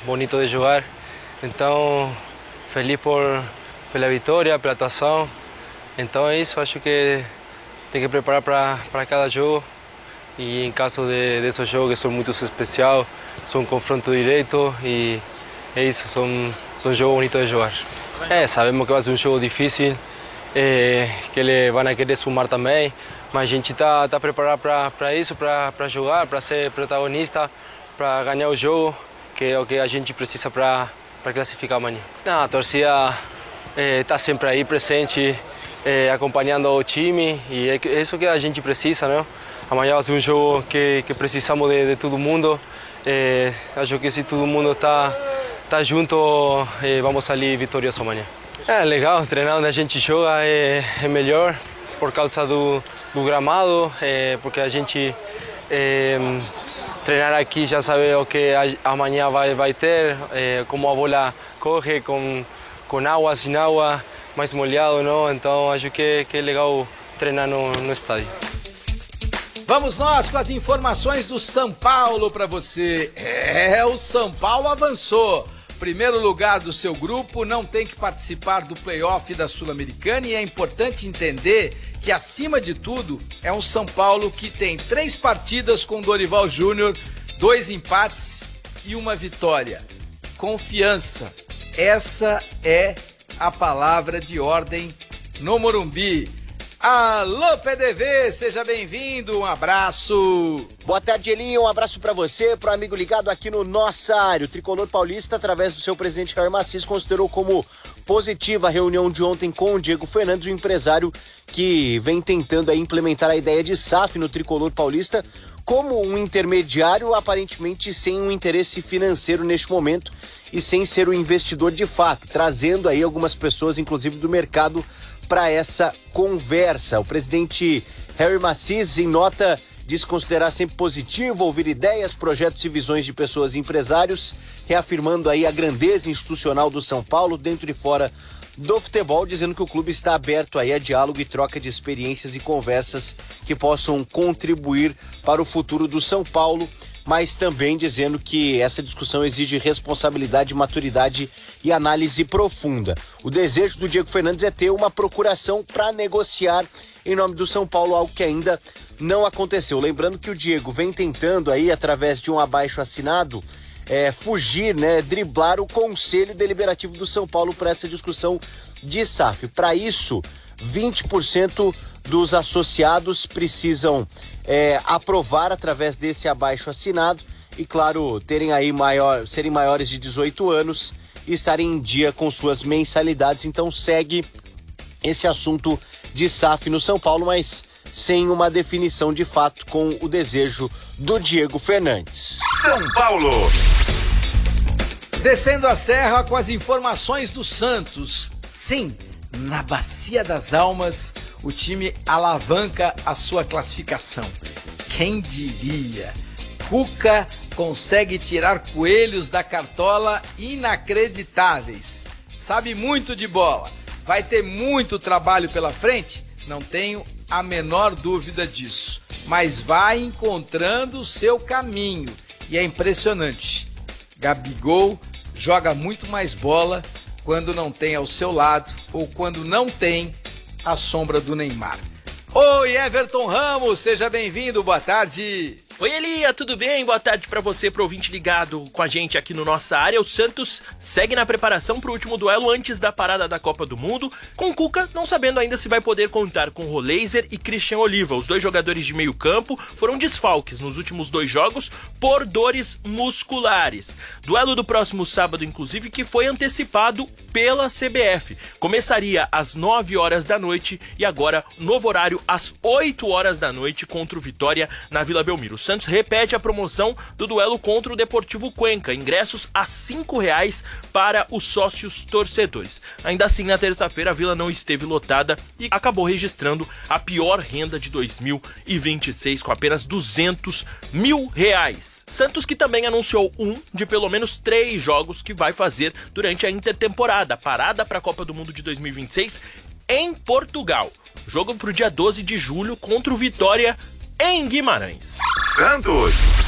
bonito de jogar. Então, feliz pela vitória, pela atuação. Então é isso, acho que tem que preparar para cada jogo. E em caso desses jogos que são muito especiais, são um confronto direto e é isso, são jogos bonitos de jogar. Sabemos que vai ser um jogo difícil, que eles vão querer sumar também, mas a gente está preparado para isso, para jogar, para ser protagonista, para ganhar o jogo, que é o que a gente precisa para classificar amanhã. A torcida está sempre aí presente, acompanhando o time, e é isso que a gente precisa, né? Amanhã vai ser um jogo que precisamos de todo mundo. Acho que se todo mundo está junto, vamos sair vitoriosos amanhã. É legal, treinar onde a gente joga é melhor por causa do gramado, porque a gente treinar aqui já sabe o que amanhã vai ter, como a bola corre, com água, sem água, mais molhado, não? Então acho que é legal treinar no estádio. Vamos nós com as informações do São Paulo para você. O São Paulo avançou. Primeiro lugar do seu grupo, não tem que participar do play-off da Sul-Americana, e é importante entender que, acima de tudo, é um São Paulo que tem 3 partidas com Dorival Júnior, 2 empates e 1 vitória. Confiança. Essa é a palavra de ordem no Morumbi. Alô, PDV, seja bem-vindo, um abraço. Boa tarde, Elinho, um abraço pra você, pro amigo ligado aqui no Nossa Área. O Tricolor Paulista, através do seu presidente Jair Macias, considerou como positiva a reunião de ontem com o Diego Fernandes, o empresário que vem tentando aí implementar a ideia de SAF no Tricolor Paulista como um intermediário, aparentemente sem um interesse financeiro neste momento e sem ser um investidor de fato, trazendo aí algumas pessoas, inclusive do mercado, para essa conversa. O presidente Jair Macias, em nota, diz considerar sempre positivo ouvir ideias, projetos e visões de pessoas e empresários, reafirmando aí a grandeza institucional do São Paulo dentro e fora do futebol, dizendo que o clube está aberto aí a diálogo e troca de experiências e conversas que possam contribuir para o futuro do São Paulo, mas também dizendo que essa discussão exige responsabilidade, maturidade e análise profunda. O desejo do Diego Fernandes é ter uma procuração para negociar em nome do São Paulo, algo que ainda não aconteceu. Lembrando que o Diego vem tentando aí, através de um abaixo-assinado, fugir, driblar o Conselho Deliberativo do São Paulo para essa discussão de SAF. Para isso, 20% dos associados precisam aprovar através desse abaixo-assinado e, claro, serem maiores de 18 anos e estarem em dia com suas mensalidades. Então segue esse assunto de SAF no São Paulo, mas sem uma definição de fato, com o desejo do Diego Fernandes. São Paulo. Descendo a serra com as informações do Santos. Sim, na Bacia das Almas, o time alavanca a sua classificação. Quem diria? Cuca consegue tirar coelhos da cartola inacreditáveis. Sabe muito de bola. Vai ter muito trabalho pela frente? Não tenho a menor dúvida disso. Mas vai encontrando o seu caminho. E é impressionante. Gabigol joga muito mais bola quando não tem ao seu lado ou quando não tem a sombra do Neymar. Oi, Everton Ramos, seja bem-vindo, boa tarde. Oi, Elia, tudo bem? Boa tarde pra você, pro ouvinte ligado com a gente aqui no Nossa Área. O Santos segue na preparação pro último duelo antes da parada da Copa do Mundo, com o Cuca não sabendo ainda se vai poder contar com Roleiser e Christian Oliva. Os dois jogadores de meio campo foram desfalques nos últimos 2 jogos por dores musculares. Duelo do próximo sábado, inclusive, que foi antecipado pela CBF. Começaria às 9 horas da noite e agora, novo horário, às 8 horas da noite contra o Vitória na Vila Belmiro. O Santos repete a promoção do duelo contra o Deportivo Cuenca, ingressos a R$5 para os sócios torcedores. Ainda assim, na terça-feira, a Vila não esteve lotada e acabou registrando a pior renda de 2026, com apenas R$200 mil. Santos que também anunciou de pelo menos 3 jogos que vai fazer durante a intertemporada, parada para a Copa do Mundo de 2026 em Portugal. Jogo para o dia 12 de julho contra o Vitória em Guimarães. Santos.